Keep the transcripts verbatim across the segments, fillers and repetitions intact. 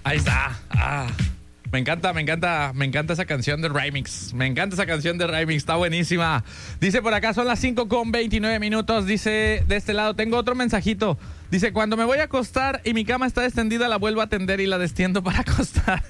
Ahí está. Ah. Me encanta, me encanta, me encanta esa canción de Remix. Me encanta esa canción de Remix, está buenísima. Dice por acá, son las cinco con veintinueve minutos. Dice de este lado, tengo otro mensajito. Dice, cuando me voy a acostar y mi cama está extendida, la vuelvo a tender y la destiendo para acostarme.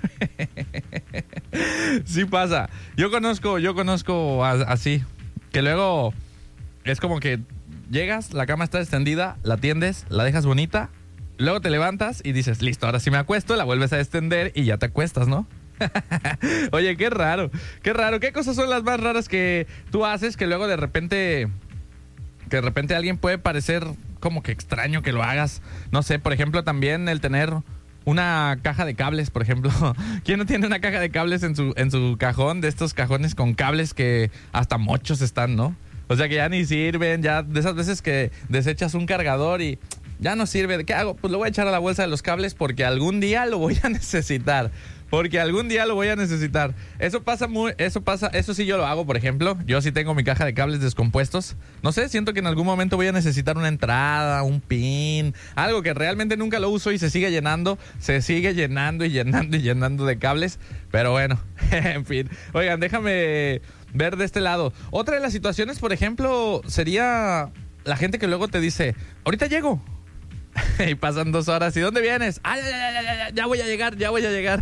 Sí pasa. Yo conozco, yo conozco a- así. Que luego es como que llegas, la cama está extendida, la tiendes, la dejas bonita. Luego te levantas y dices, listo, ahora sí me acuesto, la vuelves a extender y ya te acuestas, ¿no? Oye, qué raro, qué raro. ¿Qué cosas son las más raras que tú haces que luego de repente, que de repente a alguien puede parecer como que extraño que lo hagas? No sé, por ejemplo, también el tener una caja de cables, por ejemplo. ¿Quién no tiene una caja de cables en su, en su cajón? De estos cajones con cables que hasta mochos están, ¿no? O sea, que ya ni sirven, ya de esas veces que desechas un cargador y ya no sirve. ¿Qué hago? Pues lo voy a echar a la bolsa de los cables porque algún día lo voy a necesitar. Porque algún día lo voy a necesitar. Eso pasa muy, eso pasa, eso sí yo lo hago, por ejemplo. Yo sí tengo mi caja de cables descompuestos. No sé, siento que en algún momento voy a necesitar una entrada, un pin, algo que realmente nunca lo uso y se sigue llenando, se sigue llenando y llenando y llenando de cables. Pero bueno, en fin. Oigan, déjame ver de este lado. Otra de las situaciones, por ejemplo, sería la gente que luego te dice, ahorita llego. Y pasan dos horas. ¿Y dónde vienes? Ah, ya, ya, ya, ya, ya voy a llegar, ya voy a llegar.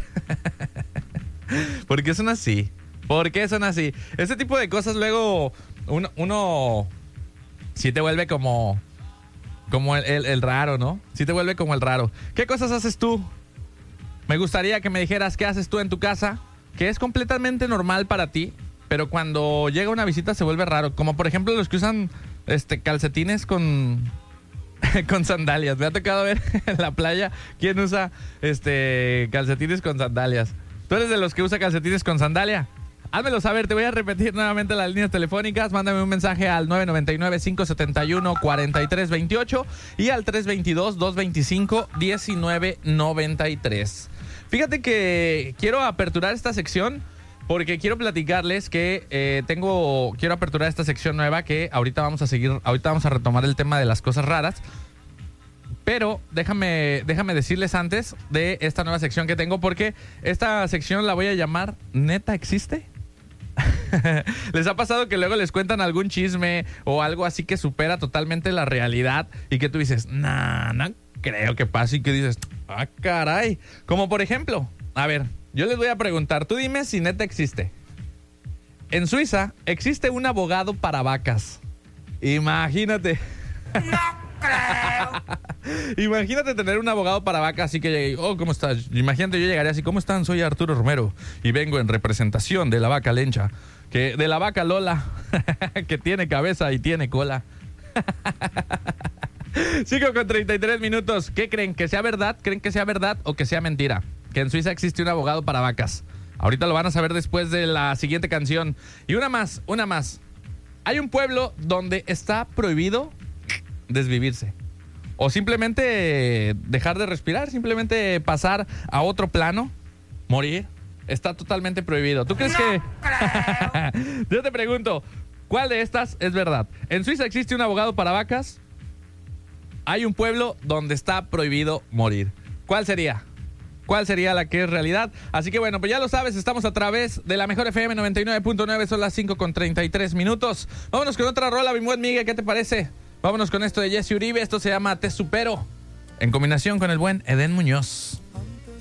¿Por qué son así? ¿Por qué son así? Ese tipo de cosas luego uno, uno sí te vuelve como, como el, el, el raro, ¿no? Sí te vuelve como el raro. ¿Qué cosas haces tú? Me gustaría que me dijeras qué haces tú en tu casa, que es completamente normal para ti, pero cuando llega una visita se vuelve raro. Como por ejemplo los que usan este, calcetines con... con sandalias. Me ha tocado ver en la playa quién usa este calcetines con sandalias. ¿Tú eres de los que usa calcetines con sandalia? Házmelo saber, te voy a repetir nuevamente las líneas telefónicas. Mándame un mensaje al nueve nueve nueve, cinco siete uno, cuatro tres dos ocho y al tres dos dos, dos dos cinco, uno nueve nueve tres. Fíjate que quiero aperturar esta sección porque quiero platicarles que eh, tengo, quiero aperturar esta sección nueva que ahorita vamos a seguir, ahorita vamos a retomar el tema de las cosas raras. Pero déjame, déjame decirles antes de esta nueva sección que tengo, porque esta sección la voy a llamar ¿Neta existe? ¿Les ha pasado que luego les cuentan algún chisme o algo así que supera totalmente la realidad y que tú dices, nah, no creo que pase, y que dices, ah, caray? Como por ejemplo, a ver, yo les voy a preguntar, tú dime si neta existe. En Suiza existe un abogado para vacas. Imagínate. No creo. Imagínate tener un abogado para vacas así que llegue, oh, ¿cómo estás? Imagínate, yo llegaría así, ¿cómo están? Soy Arturo Romero y vengo en representación de la vaca lencha, que, de la vaca Lola, que tiene cabeza y tiene cola. Sigo con treinta y tres minutos. ¿Qué creen? ¿Que sea verdad? ¿Creen que sea verdad o que sea mentira? Que en Suiza existe un abogado para vacas. Ahorita lo van a saber después de la siguiente canción. Y una más, una más. Hay un pueblo donde está prohibido desvivirse. O simplemente dejar de respirar, simplemente pasar a otro plano, morir. Está totalmente prohibido. ¿Tú crees No que...? creo. Yo te pregunto, ¿cuál de estas es verdad? En Suiza existe un abogado para vacas. Hay un pueblo donde está prohibido morir. ¿Cuál sería? ¿Cuál sería la que es realidad? Así que bueno, pues ya lo sabes, estamos a través de la mejor F M noventa y nueve punto nueve, son las cinco con treinta y tres minutos. Vámonos con otra rola, mi buen Miguel, ¿qué te parece? Vámonos con esto de Jesse Uribe, esto se llama Te Supero, en combinación con el buen Edén Muñoz.